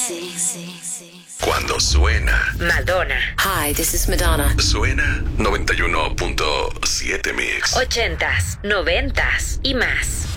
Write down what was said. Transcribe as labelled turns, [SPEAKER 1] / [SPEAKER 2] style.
[SPEAKER 1] Cuando suena
[SPEAKER 2] Madonna.
[SPEAKER 3] Hi, this is Madonna.
[SPEAKER 1] Suena 91.7 Mix.
[SPEAKER 2] 80s, 90s y más.